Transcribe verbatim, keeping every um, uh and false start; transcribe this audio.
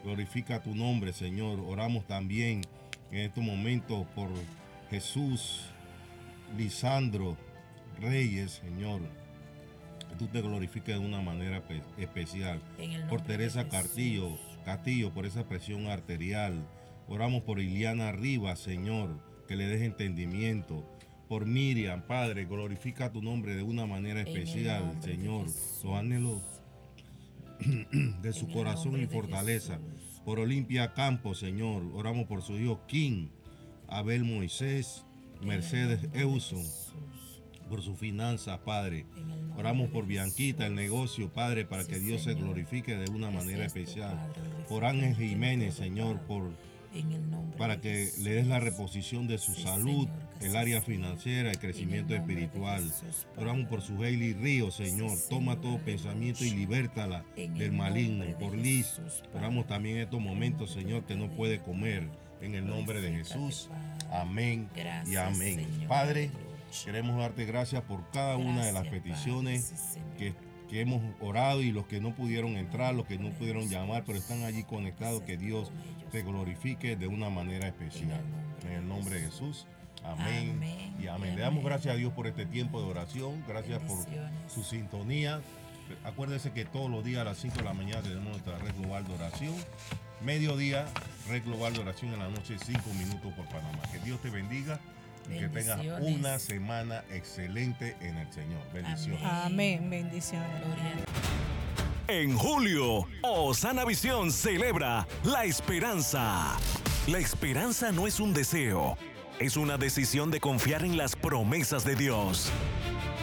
glorifica tu nombre, Señor. Oramos también en estos momentos por Jesús, Lisandro Reyes, Señor. Que tú te glorifiques de una manera especial. Por Teresa Castillo, Castillo, por esa presión arterial. Oramos por Iliana Rivas, Señor, que le des entendimiento. Por Miriam, Padre, glorifica tu nombre de una manera especial, Señor. Los anhelos de su corazón y fortaleza. Por Olimpia Campos, Señor. Oramos por su hijo King, Abel Moisés, Mercedes Euson, por sus finanzas, Padre. Oramos por Bianquita, el negocio, Padre, para que Dios se glorifique de una manera especial. Por Ángel Jiménez, Señor, por para que le des la reposición de su salud, el área financiera, el crecimiento espiritual. Oramos por su Hailey Ríos, Señor. Toma todo pensamiento y libértala del maligno. Por Liz, oramos también en estos momentos, Señor, que no puede comer. En el nombre de Jesús. Amén y amén. Padre, queremos darte gracias por cada una de las peticiones que que hemos orado y los que no pudieron entrar, los que no pudieron llamar, pero están allí conectados, que Dios te glorifique de una manera especial. En el nombre de Jesús, amén, amén y amén. Le damos gracias a Dios por este tiempo de oración, gracias por su sintonía. Acuérdense que todos los días a las cinco de la mañana tenemos nuestra red global de oración. Mediodía, red global de oración en la noche, cinco minutos por Panamá. Que Dios te bendiga. Y que tengas una semana excelente en el Señor. Bendiciones. Amén. Bendiciones. En julio, Osana Visión celebra la esperanza. La esperanza no es un deseo, es una decisión de confiar en las promesas de Dios.